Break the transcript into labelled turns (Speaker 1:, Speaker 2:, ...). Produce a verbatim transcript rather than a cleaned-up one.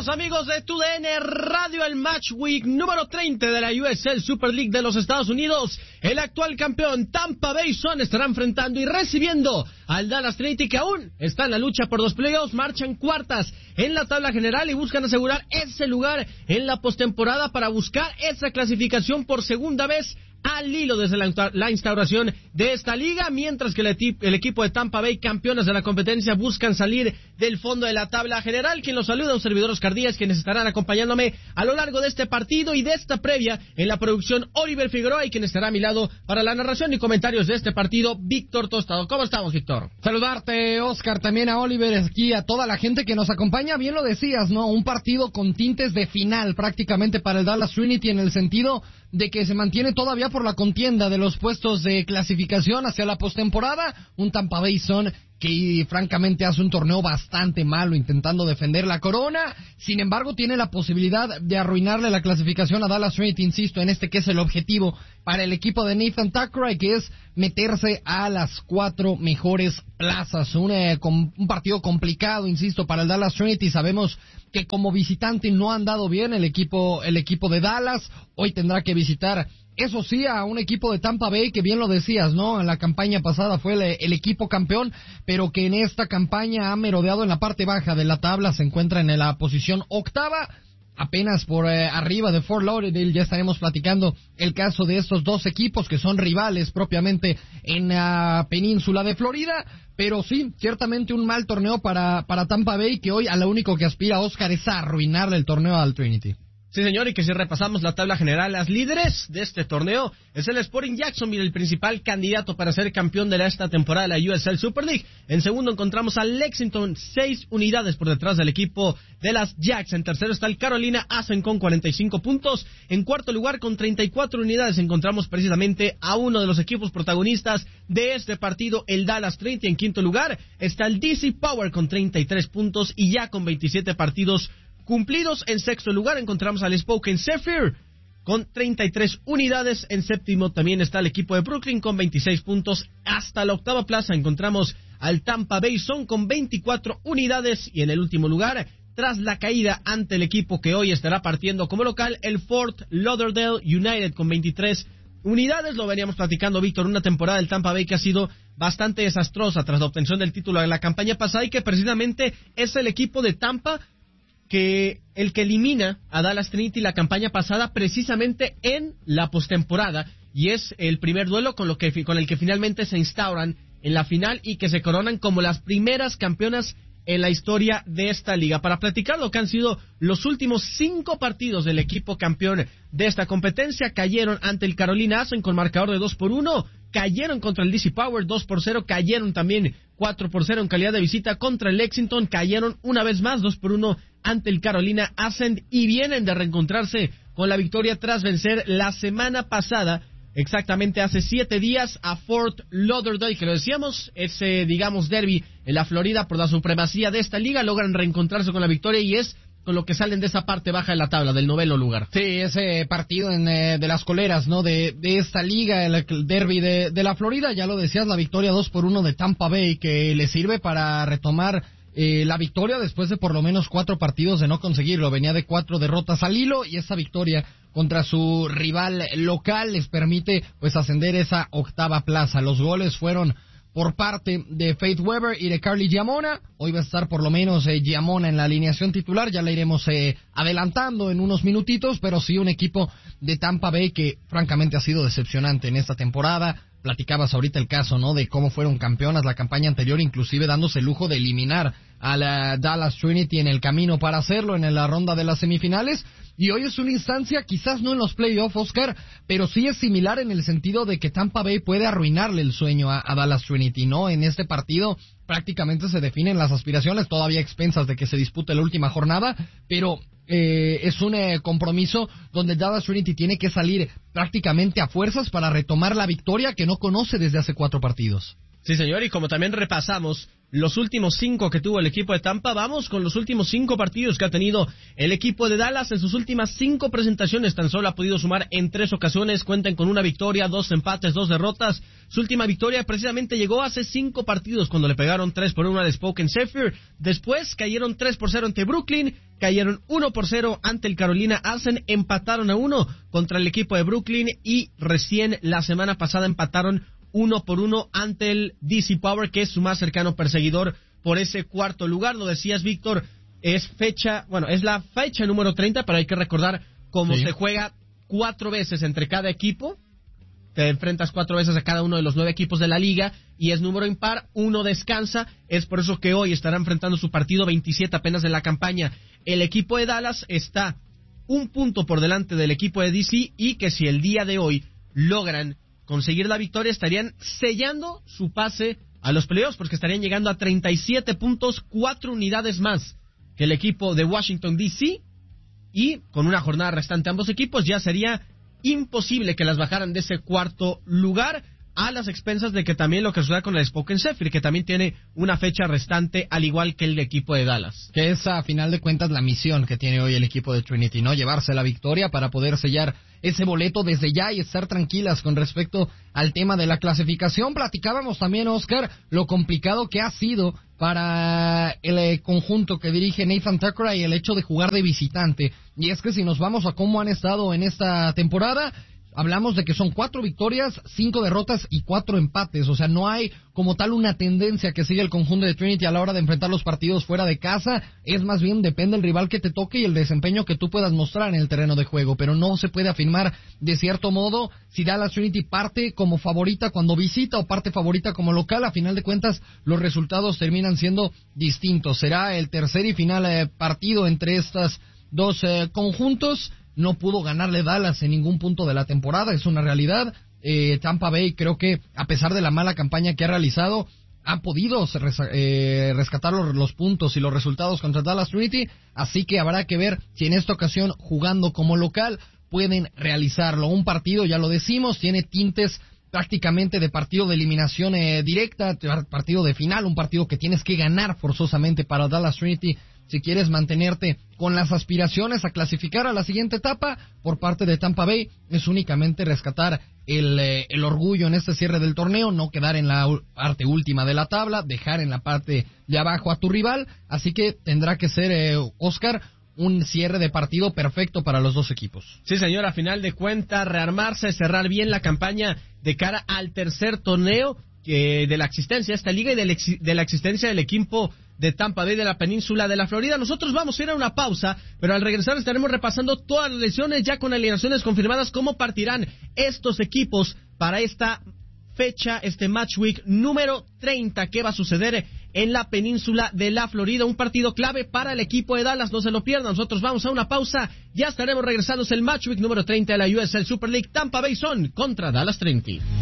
Speaker 1: Bienvenidos amigos de T U D N Radio, el Match Week número treinta de la U S L Super League de los Estados Unidos. El actual campeón Tampa Bay Sun estará enfrentando y recibiendo al Dallas Trinity, que aún está en la lucha por los playoffs. Marchan cuartas en la tabla general y buscan asegurar ese lugar en la postemporada para buscar esa clasificación por segunda vez al hilo desde la, la instauración de esta liga, mientras que el, el equipo de Tampa Bay, campeones de la competencia, buscan salir del fondo de la tabla general. Quien los saluda, un servidor Oscar Díaz, quienes estarán acompañándome a lo largo de este partido y de esta previa. En la producción, Oliver Figueroa, y quien estará a mi lado para la narración y comentarios de este partido, Víctor Tostado. ¿Cómo estamos, Víctor?
Speaker 2: Saludarte, Oscar, también a Oliver, aquí a toda la gente que nos acompaña. Bien lo decías, ¿no? Un partido con tintes de final prácticamente para el Dallas Trinity, en el sentido de que se mantiene todavía por la contienda de los puestos de clasificación hacia la postemporada. Un Tampa Bay Sun que francamente hace un torneo bastante malo intentando defender la corona. Sin embargo, tiene la posibilidad de arruinarle la clasificación a Dallas Trinity, insisto, en este que es el objetivo para el equipo de Nathan Takray, que es meterse a las cuatro mejores plazas. Un, eh, com, un partido complicado, insisto, para el Dallas Trinity. Sabemos que como visitante no ha andado bien el equipo, el equipo de Dallas. Hoy tendrá que visitar, eso sí, a un equipo de Tampa Bay que, bien lo decías, ¿no? En la campaña pasada fue el, el equipo campeón, pero que en esta campaña ha merodeado en la parte baja de la tabla. Se encuentra en la posición octava, apenas por eh, arriba de Fort Lauderdale. Ya estaremos platicando el caso de estos dos equipos que son rivales propiamente en la península de Florida. Pero sí, ciertamente un mal torneo para, para Tampa Bay, que hoy a lo único que aspira Oscar es a arruinarle el torneo al Trinity.
Speaker 1: Sí, señor, y que si repasamos la tabla general, las líderes de este torneo es el Sporting Jacksonville, el principal candidato para ser campeón de esta temporada de la U S L Super League. En segundo encontramos a Lexington, seis unidades por detrás del equipo de las Jacks. En tercero está el Carolina Asen con cuarenta y cinco puntos. En cuarto lugar, con treinta y cuatro unidades, encontramos precisamente a uno de los equipos protagonistas de este partido, el Dallas Trinity. En quinto lugar está el D C Power con treinta y tres puntos y ya con veintisiete partidos cumplidos. En sexto lugar encontramos al Spokane Zephyr con treinta y tres unidades. En séptimo también está el equipo de Brooklyn con veintiséis puntos. Hasta la octava plaza encontramos al Tampa Bay Sun con veinticuatro unidades. Y en el último lugar, tras la caída ante el equipo que hoy estará partiendo como local, el Fort Lauderdale United con veintitrés unidades. Lo veníamos platicando, Víctor, una temporada del Tampa Bay que ha sido bastante desastrosa tras la obtención del título de la campaña pasada, y que precisamente es el equipo de Tampa que el que elimina a Dallas Trinity la campaña pasada precisamente en la postemporada, y es el primer duelo con lo que con el que finalmente se instauran en la final y que se coronan como las primeras campeonas en la historia de esta liga. Para platicar lo que han sido los últimos cinco partidos del equipo campeón de esta competencia: cayeron ante el Carolina Asen con marcador de dos por uno, cayeron contra el D C Power dos por cero, cayeron también cuatro por cero en calidad de visita contra el Lexington, cayeron una vez más dos por uno ante el Carolina Asen, y vienen de reencontrarse con la victoria tras vencer la semana pasada, exactamente hace siete días, a Fort Lauderdale, que lo decíamos, ese, digamos, derby en la Florida por la supremacía de esta liga. Logran reencontrarse con la victoria y es con lo que salen de esa parte baja de la tabla, del noveno lugar.
Speaker 2: Sí, ese partido en, eh, de las coleras, ¿no? De, de esta liga, el, el derby de, de la Florida, ya lo decías, la victoria dos por uno de Tampa Bay, que le sirve para retomar eh, la victoria después de por lo menos cuatro partidos de no conseguirlo. Venía de cuatro derrotas al hilo, y esa victoria contra su rival local les permite pues ascender esa octava plaza. Los goles fueron por parte de Faith Weber y de Carly Giamona. Hoy va a estar por lo menos eh, Giamona en la alineación titular, ya la iremos eh, adelantando en unos minutitos, pero sí un equipo de Tampa Bay que francamente ha sido decepcionante en esta temporada. Platicabas ahorita el caso, ¿no?, de cómo fueron campeonas la campaña anterior, inclusive dándose el lujo de eliminar a la Dallas Trinity en el camino para hacerlo en la ronda de las semifinales. Y hoy es una instancia, quizás no en los playoffs, Oscar, pero sí es similar en el sentido de que Tampa Bay puede arruinarle el sueño a, a Dallas Trinity, ¿no? En este partido prácticamente se definen las aspiraciones, todavía a expensas de que se dispute la última jornada, pero eh, es un eh, compromiso donde Dallas Trinity tiene que salir prácticamente a fuerzas para retomar la victoria que no conoce desde hace cuatro partidos.
Speaker 1: Sí, señor, y como también repasamos los últimos cinco que tuvo el equipo de Tampa. Vamos con los últimos cinco partidos que ha tenido el equipo de Dallas. En sus últimas cinco presentaciones tan solo ha podido sumar en tres ocasiones. Cuentan con una victoria, dos empates, dos derrotas. Su última victoria precisamente llegó hace cinco partidos cuando le pegaron tres por uno al Spokane Zephyr. Después cayeron tres por cero ante Brooklyn, cayeron uno por cero ante el Carolina Arsen, empataron a uno contra el equipo de Brooklyn y recién la semana pasada empataron uno por uno ante el D C Power, que es su más cercano perseguidor por ese cuarto lugar. Lo decías, Víctor, es fecha, bueno, es la fecha número treinta, pero hay que recordar cómo sí. se juega cuatro veces entre cada equipo. Te enfrentas cuatro veces a cada uno de los nueve equipos de la liga y es número impar, uno descansa. Es por eso que hoy estará enfrentando su partido veintisiete apenas de la campaña. El equipo de Dallas está un punto por delante del equipo de D C y que si el día de hoy logran conseguir la victoria, estarían sellando su pase a los playoffs, porque estarían llegando a treinta y siete puntos, cuatro unidades más que el equipo de Washington D C, y con una jornada restante ambos equipos ya sería imposible que las bajaran de ese cuarto lugar, a las expensas de que también lo que suceda con el Spokane Zephyr, que también tiene una fecha restante, al igual que el equipo de Dallas.
Speaker 2: Que es, a final de cuentas, la misión que tiene hoy el equipo de Trinity, ¿no? Llevarse la victoria para poder sellar ese boleto desde ya y estar tranquilas con respecto al tema de la clasificación. Platicábamos también, Oscar, lo complicado que ha sido para el eh, conjunto que dirige Nathan Tucker y el hecho de jugar de visitante. Y es que si nos vamos a cómo han estado en esta temporada, hablamos de que son cuatro victorias, cinco derrotas y cuatro empates. O sea, no hay como tal una tendencia que sigue el conjunto de Trinity a la hora de enfrentar los partidos fuera de casa. Es más bien, depende del rival que te toque y el desempeño que tú puedas mostrar en el terreno de juego. Pero no se puede afirmar de cierto modo si Dallas Trinity parte como favorita cuando visita o parte favorita como local. A final de cuentas, los resultados terminan siendo distintos. Será el tercer y final eh, partido entre estas dos eh, conjuntos. No pudo ganarle Dallas en ningún punto de la temporada, es una realidad. Eh, Tampa Bay, creo que a pesar de la mala campaña que ha realizado, ha podido eh, rescatar los, los puntos y los resultados contra Dallas Trinity, así que habrá que ver si en esta ocasión, jugando como local, pueden realizarlo. Un partido, ya lo decimos, tiene tintes prácticamente de partido de eliminación eh, directa, partido de final, un partido que tienes que ganar forzosamente para Dallas Trinity si quieres mantenerte con las aspiraciones a clasificar a la siguiente etapa. Por parte de Tampa Bay es únicamente rescatar el, eh, el orgullo en este cierre del torneo, no quedar en la parte última de la tabla, dejar en la parte de abajo a tu rival, así que tendrá que ser, eh, Oscar, un cierre de partido perfecto para los dos equipos.
Speaker 1: Sí, señor, a final de cuentas, rearmarse, cerrar bien la campaña de cara al tercer torneo eh, de la existencia de esta liga y de la, ex, de la existencia del equipo de Tampa Bay de la península de la Florida. Nosotros vamos a ir a una pausa, pero al regresar estaremos repasando todas las lesiones, ya con alineaciones confirmadas, cómo partirán estos equipos para esta fecha, este Match Week número treinta, que va a suceder en la península de la Florida, un partido clave para el equipo de Dallas, no se lo pierdan. Nosotros vamos a una pausa, ya estaremos regresando. Es el Match Week número treinta de la U S L Super League. Tampa Bay son contra Dallas Trinity.